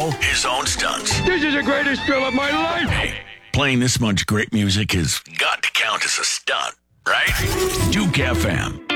know his own stunts. This is the greatest thrill of my life. Hey, playing this much great music has got to count as a stunt, right? Duke FM.